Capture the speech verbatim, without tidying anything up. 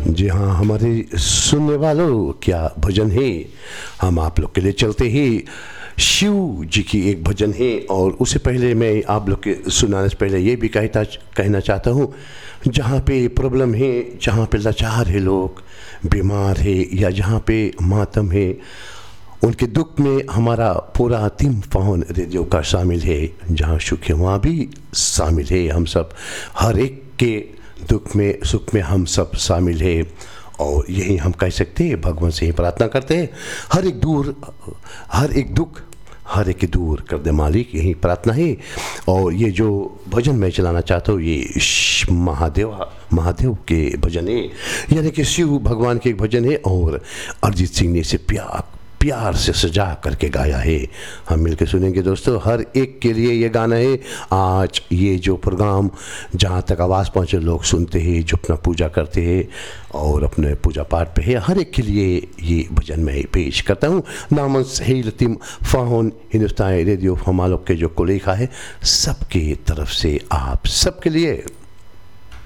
जी हाँ, हमारे सुनने वालों, क्या भजन है हम आप लोग के लिए चलते ही शिव जी की एक भजन है। और उससे पहले मैं आप लोग के सुनाने से पहले ये भी कहता कहना चाहता हूँ, जहाँ पे प्रॉब्लम है, जहाँ पे लाचार है, लोग बीमार है या जहाँ पे मातम है, उनके दुख में हमारा पूरा टीम फ़ोन रेडियो का शामिल है। जहाँ सुख है वहाँ भी शामिल है। हम सब हर एक के दुख में सुख में हम सब शामिल है। और यही हम कह सकते हैं, भगवान से ही प्रार्थना करते हैं, हर एक दूर हर एक दुख हर एक दूर कर दे मालिक, यही प्रार्थना है। और ये जो भजन मैं चलाना चाहता हूँ, ये महादेव महादेव के भजन है, यानी कि शिव भगवान के एक भजन है। और अरिजीत सिंह ने इसे प्यार प्यार से सजा करके गाया है। हम मिलकर सुनेंगे दोस्तों, हर एक के लिए ये गाना है। आज ये जो प्रोग्राम जहाँ तक आवाज़ पहुँचे, लोग सुनते हैं, जो अपना पूजा करते हैं और अपने पूजा पाठ पे है, हर एक के लिए ये भजन मैं पेश करता हूँ। नामन सही लतीम फ़ाहुन हिंदुस्तान रेडियो हमालों के जो कोलेखा है, सबके तरफ से आप सबके लिए।